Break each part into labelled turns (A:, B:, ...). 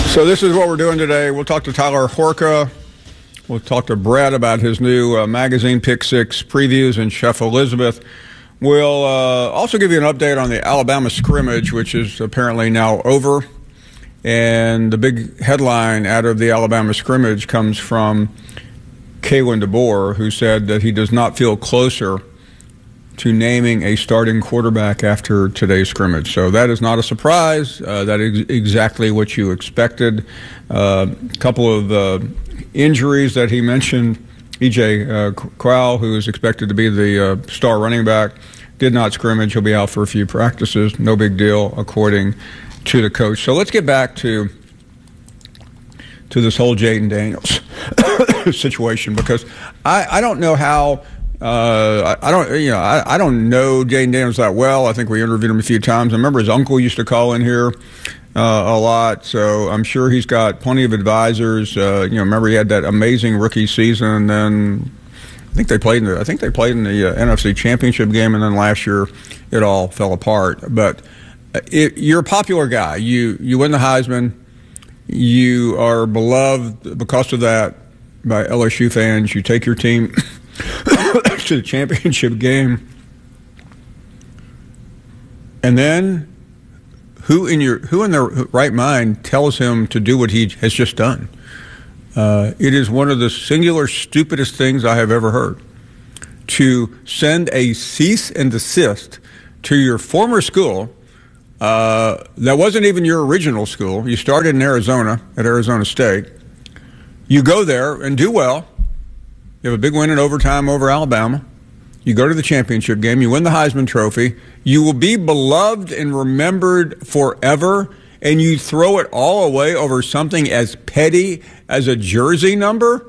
A: So this is what we're doing today. We'll talk to Tyler Horka. We'll talk to Brett about his new magazine, Pick Six Previews in Chef Elizabeth. We'll also give you an update on the Alabama scrimmage, which is apparently now over. And the big headline out of the Alabama scrimmage comes from Kalen DeBoer, who said that he does not feel closer to naming a starting quarterback after today's scrimmage. So that is not a surprise. That is exactly what you expected. A couple of injuries that he mentioned. E.J. Crowell, who is expected to be the star running back, did not scrimmage. He'll be out for a few practices. No big deal, according to the coach. So let's get back to this whole Jayden Daniels situation, because I don't know how. I don't know Jayden Daniels that well. I think we interviewed him a few times. I remember his uncle used to call in here a lot, so I'm sure he's got plenty of advisors. Remember he had that amazing rookie season, and then I think they played in the NFC Championship game, and then last year it all fell apart. But you're a popular guy. You win the Heisman. You are beloved because of that by LSU fans. You take your team to the championship game, and then who in their right mind tells him to do what he has just done? It is one of the singular stupidest things I have ever heard. To send a cease and desist to your former school, that wasn't even your original school. You started in Arizona at Arizona State. You go there and do well. You have a big win in overtime over Alabama. You go to the championship game. You win the Heisman Trophy. You will be beloved and remembered forever, and you throw it all away over something as petty as a jersey number?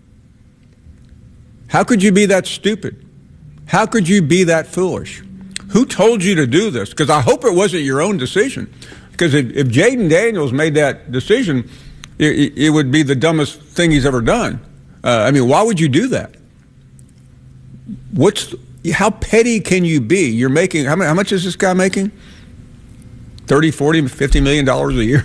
A: How could you be that stupid? How could you be that foolish? Who told you to do this? Because I hope it wasn't your own decision. Because if Jayden Daniels made that decision, it would be the dumbest thing he's ever done. Why would you do that? How petty can you be? You're making, how much is this guy making? $30, $40, $50 million a year?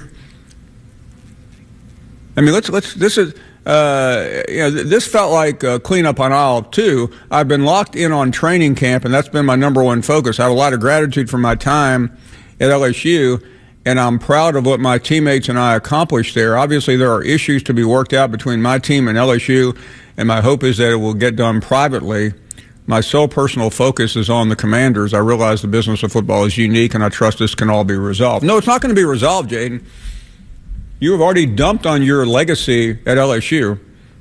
A: This felt like cleanup on aisle 2. I've been locked in on training camp, and that's been my number one focus. I have a lot of gratitude for my time at LSU, and I'm proud of what my teammates and I accomplished there. Obviously, there are issues to be worked out between my team and LSU, and my hope is that it will get done privately. My sole personal focus is on the Commanders. I realize the business of football is unique, and I trust this can all be resolved. No, it's not going to be resolved, Jayden. You have already dumped on your legacy at LSU.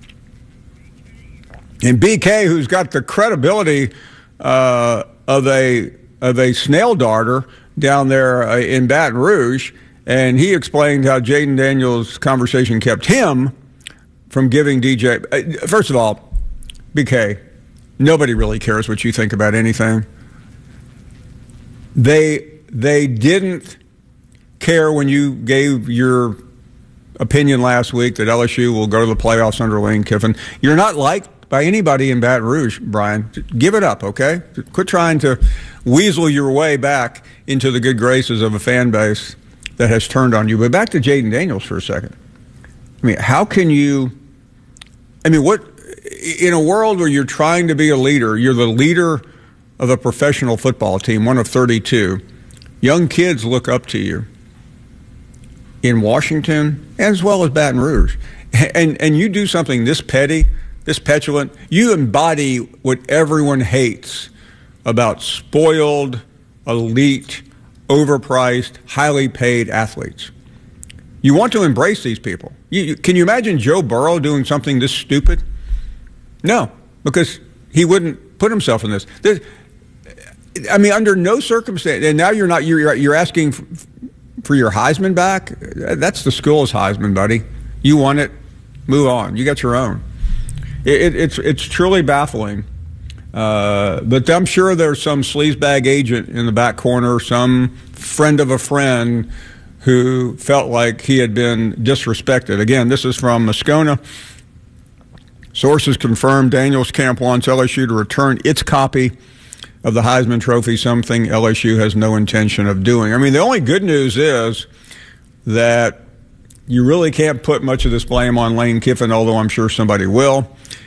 A: And BK, who's got the credibility of a snail darter down there in Baton Rouge, and he explained how Jayden Daniels' conversation kept him from giving DJ. First of all, BK, nobody really cares what you think about anything. They didn't care when you gave your opinion last week that LSU will go to the playoffs under Lane Kiffin. You're not liked by anybody in Baton Rouge, Brian. Give it up, okay? Quit trying to weasel your way back into the good graces of a fan base that has turned on you. But back to Jayden Daniels for a second. How can you – what – in a world where you're trying to be a leader, you're the leader of a professional football team, one of 32. Young kids look up to you in Washington as well as Baton Rouge. And you do something this petty, this petulant, you embody what everyone hates about spoiled, elite, overpriced, highly paid athletes. You want to embrace these people. Can you imagine Joe Burrow doing something this stupid? No, because he wouldn't put himself in this. Under no circumstance, and now you're asking for your Heisman back. That's the school's Heisman, buddy. You won it. Move on. You got your own. It's truly baffling. But I'm sure there's some sleazebag agent in the back corner, some friend of a friend who felt like he had been disrespected. Again, this is from Moscona. Sources confirm Daniels' camp wants LSU to return its copy of the Heisman Trophy, something LSU has no intention of doing. The only good news is that you really can't put much of this blame on Lane Kiffin, although I'm sure somebody will.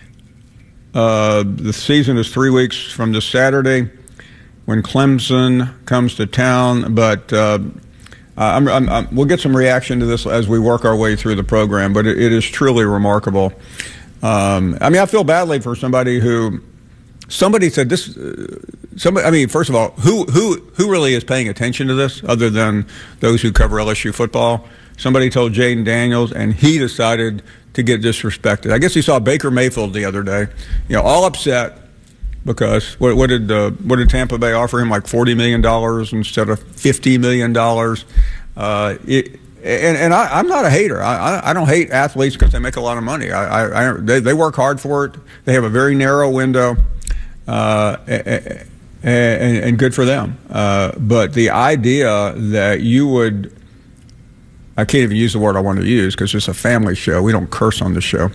A: The season is 3 weeks from this Saturday when Clemson comes to town, but we'll get some reaction to this as we work our way through the program, but it is truly remarkable. I feel badly for somebody said this. First of all, who really is paying attention to this other than those who cover LSU football? Somebody told Jaden Daniels, and he decided to get disrespected. I guess he saw Baker Mayfield the other day, all upset because what did Tampa Bay offer him, like $40 million instead of $50 million? I'm not a hater. I don't hate athletes because they make a lot of money. They work hard for it. They have a very narrow window, and good for them. But the idea that you would, I can't even use the word I want to use because it's a family show. We don't curse on the show.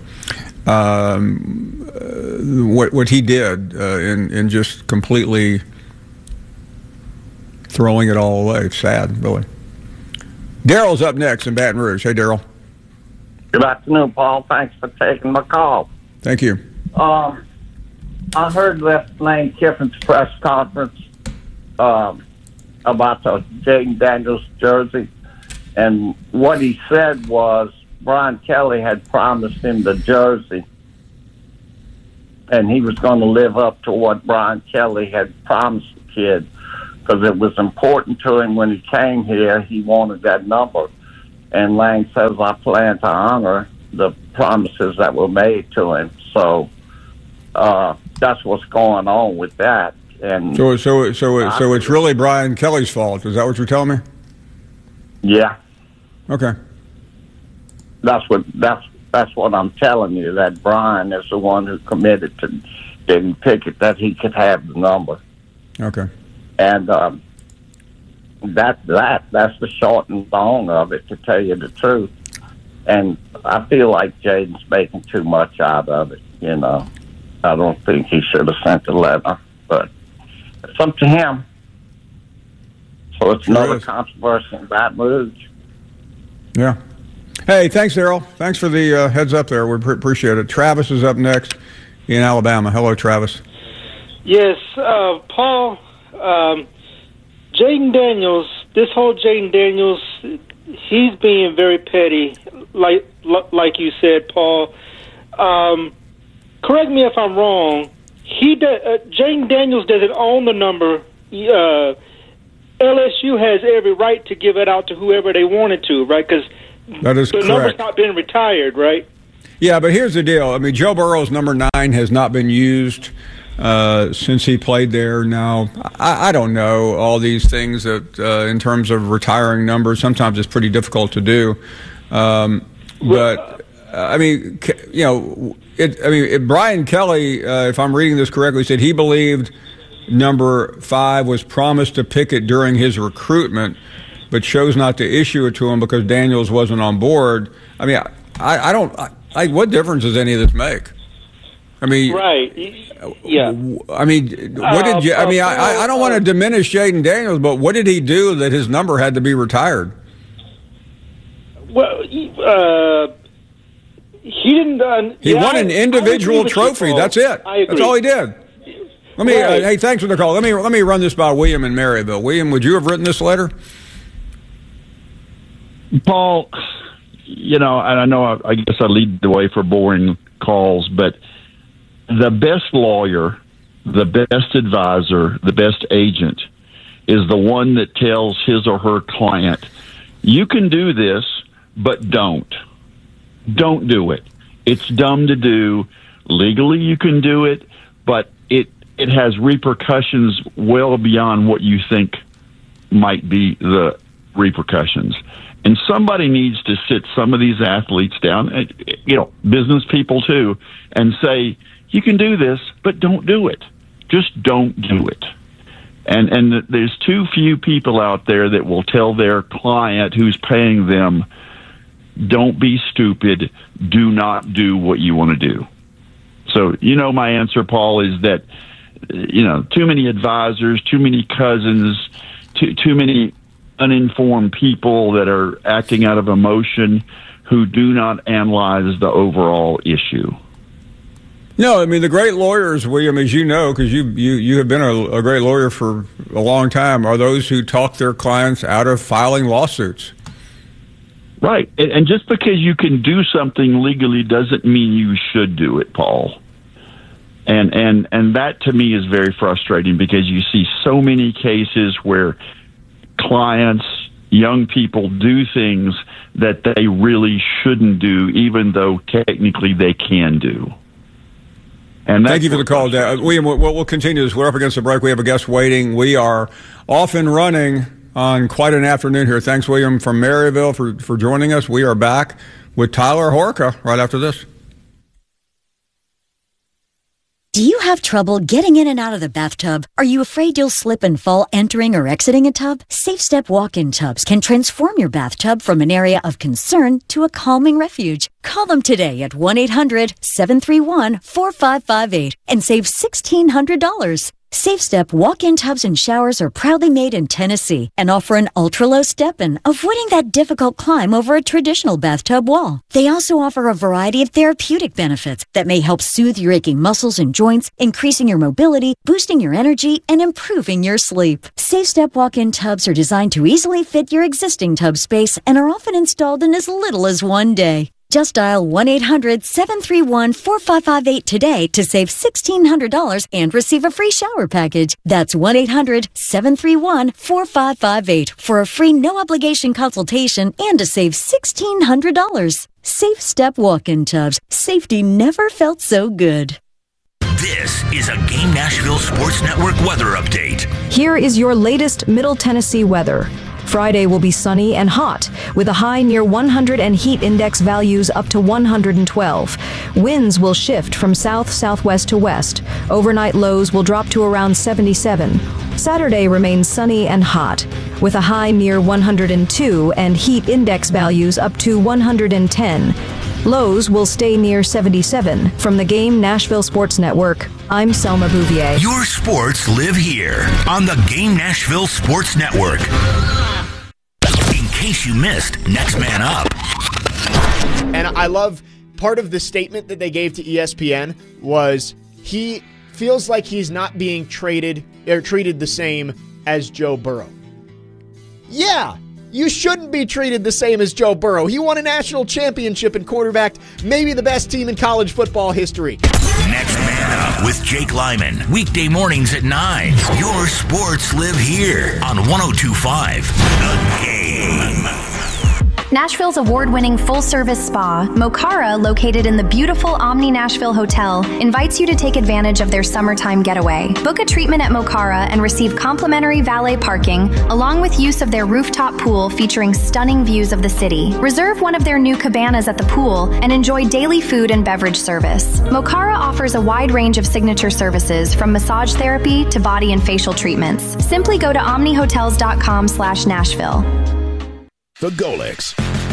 A: What he did in just completely throwing it all away. It's sad, really. Daryl's up next in Baton Rouge. Hey, Daryl.
B: Good afternoon, Paul. Thanks for taking my call.
A: Thank you.
B: I heard Lane Kiffin's press conference about the Jaden Daniels jersey, and what he said was Brian Kelly had promised him the jersey, and he was going to live up to what Brian Kelly had promised the kid, because it was important to him when he came here. He wanted that number. And Lane says, I plan to honor the promises that were made to him. So that's what's going on with that. And
A: so it's really Brian Kelly's fault. Is that what you're telling me?
B: Yeah.
A: Okay.
B: That's what I'm telling you, that Brian is the one who committed to Denny Pickett, that he could have the number.
A: Okay.
B: And that's the short and long of it, to tell you the truth. And I feel like Jaden's making too much out of it, I don't think he should have sent the letter, but it's up to him. So it's another controversy in Baton Rouge.
A: Yeah. Hey, thanks, Daryl. Thanks for the heads up there. We appreciate it. Travis is up next in Alabama. Hello, Travis.
C: Yes, Paul. Jaden Daniels, this whole Jaden Daniels, he's being very petty, like you said, Paul. Correct me if I'm wrong. Jaden Daniels doesn't own the number. LSU has every right to give it out to whoever they wanted to, right? Because
A: that is
C: the
A: correct.
C: number's not been retired, right?
A: Yeah, but here's the deal. Joe Burrow's number 9 has not been used since he played there. Now, I don't know all these things that in terms of retiring numbers. Sometimes it's pretty difficult to do. But Brian Kelly, if I'm reading this correctly, said he believed number 5 was promised to Pickett during his recruitment, but chose not to issue it to him because Daniels wasn't on board. What difference does any of this make?
C: Right. Yeah.
A: What did you? I don't want to diminish Jaden Daniels, but what did he do that his number had to be retired?
C: Well, he didn't.
A: He won an individual trophy. That's it.
C: I agree.
A: That's all he did. Let me.
C: Right.
A: Hey, thanks for the call. Let me run this by William in Maryville. William, would you have written this letter?
D: Paul, and I know I guess I lead the way for boring calls, but the best lawyer, the best advisor, the best agent is the one that tells his or her client, you can do this, but don't. Don't do it. It's dumb to do. Legally, you can do it, but it has repercussions well beyond what you think might be the repercussions. And somebody needs to sit some of these athletes down, business people too, and say, you can do this, but don't do it. Just don't do it. And there's too few people out there that will tell their client who's paying them, don't be stupid, do not do what you want to do. So, my answer, Paul, is that, too many advisors, too many cousins, too many uninformed people that are acting out of emotion who do not analyze the overall issue.
A: No, I mean, the great lawyers, William, as you know, because you have been a great lawyer for a long time, are those who talk their clients out of filing lawsuits.
D: Right. And just because you can do something legally doesn't mean you should do it, Paul. And that, to me, is very frustrating because you see so many cases where clients, young people, do things that they really shouldn't do, even though technically they can do. And
A: thank you for the call, William. We'll continue this. We're up against the break. We have a guest waiting. We are off and running on quite an afternoon here. Thanks, William, from Maryville for joining us. We are back with Tyler Horka right after this.
E: Do you have trouble getting in and out of the bathtub? Are you afraid you'll slip and fall entering or exiting a tub? SafeStep walk-in tubs can transform your bathtub from an area of concern to a calming refuge. Call them today at 1-800-731-4558 and save $1,600. SafeStep walk-in tubs and showers are proudly made in Tennessee and offer an ultra-low step-in, avoiding that difficult climb over a traditional bathtub wall. They also offer a variety of therapeutic benefits that may help soothe your aching muscles and joints, increasing your mobility, boosting your energy, and improving your sleep. SafeStep walk-in tubs are designed to easily fit your existing tub space and are often installed in as little as one day. Just dial 1-800-731-4558 today to save $1,600 and receive a free shower package. That's 1-800-731-4558 for a free no-obligation consultation and to save $1,600. SafeStep walk-in tubs. Safety never felt so good.
F: This is a Game Nashville Sports Network weather update.
G: Here is your latest Middle Tennessee weather. Friday will be sunny and hot, with a high near 100 and heat index values up to 112. Winds will shift from south-southwest to west. Overnight lows will drop to around 77. Saturday remains sunny and hot, with a high near 102 and heat index values up to 110. Lows will stay near 77. From the Game Nashville Sports Network, I'm Selma Bouvier.
F: Your sports live here on the Game Nashville Sports Network. In case you missed Next Man Up.
H: And I love part of the statement that they gave to ESPN was he feels like he's not being treated the same as Joe Burrow. Yeah. You shouldn't be treated the same as Joe Burrow. He won a national championship and quarterbacked maybe the best team in college football history.
F: Next Man Up with Jake Lyman. Weekday mornings at 9. Your sports live here on 102.5 The Game.
I: Nashville's award-winning full-service spa, Mokara, located in the beautiful Omni Nashville Hotel, invites you to take advantage of their summertime getaway. Book a treatment at Mokara and receive complimentary valet parking, along with use of their rooftop pool featuring stunning views of the city. Reserve one of their new cabanas at the pool and enjoy daily food and beverage service. Mokara offers a wide range of signature services, from massage therapy to body and facial treatments. Simply go to omnihotels.com/Nashville.
J: The Golix.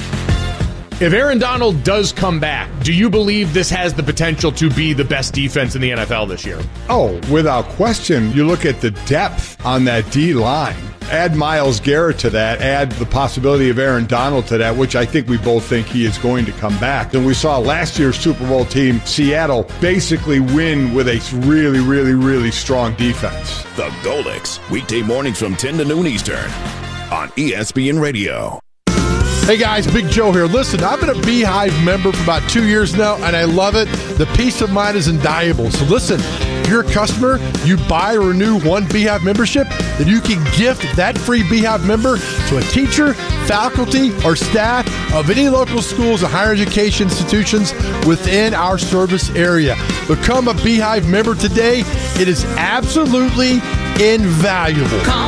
K: If Aaron Donald does come back, do you believe this has the potential to be the best defense in the NFL this year?
L: Oh, without question. You look at the depth on that D-line. Add Myles Garrett to that. Add the possibility of Aaron Donald to that, which I think we both think he is going to come back. And we saw last year's Super Bowl team, Seattle, basically win with a really, really, really strong defense.
J: The Golix. Weekday mornings from 10 to noon Eastern on ESPN Radio.
M: Hey guys, Big Joe here. Listen, I've been a Beehive member for about 2 years now, and I love it. The peace of mind is invaluable. So listen, if you're a customer, you buy or renew one Beehive membership, then you can gift that free Beehive member to a teacher, faculty, or staff of any local schools and higher education institutions within our service area. Become a Beehive member today. It is absolutely invaluable.
N: Call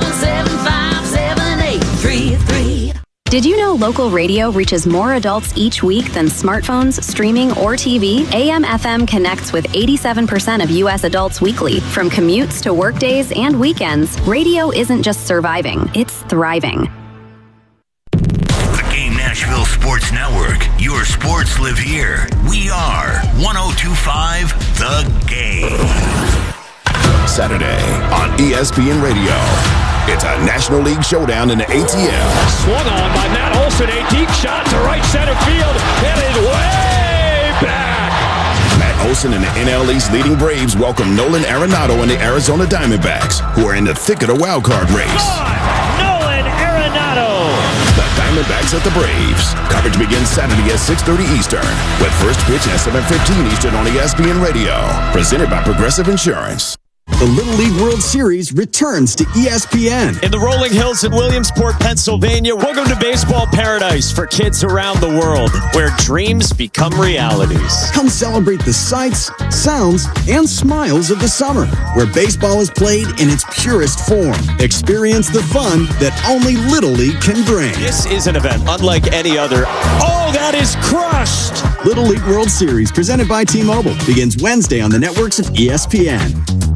N: 775-7833.
I: Did you know local radio reaches more adults each week than smartphones, streaming, or TV? AM/FM connects with 87% of U.S. adults weekly. From commutes to workdays and weekends, radio isn't just surviving, it's thriving.
F: The Game Nashville Sports Network. Your sports live here. We are 102.5 The Game.
J: Saturday on ESPN Radio. It's a National League showdown in the ATL.
O: Swung on by Matt Olson, a deep shot to right
N: center field. It is way back.
J: Matt Olson and the NL East leading Braves welcome Nolan Arenado and the Arizona Diamondbacks, who are in the thick of the wild card race.
N: Nolan Arenado.
J: The Diamondbacks at the Braves. Coverage begins Saturday at 6:30 Eastern, with first pitch at 7:15 Eastern on ESPN Radio. Presented by Progressive Insurance.
O: The Little League World Series returns to ESPN.
P: In the rolling hills in Williamsport, Pennsylvania, welcome to baseball paradise for kids around the world, where dreams become realities.
O: Come celebrate the sights, sounds, and smiles of the summer, where baseball is played in its purest form. Experience the fun that only Little League can bring.
P: This is an event unlike any other. Oh, that is crushed!
O: Little League World Series, presented by T-Mobile, begins Wednesday on the networks of ESPN.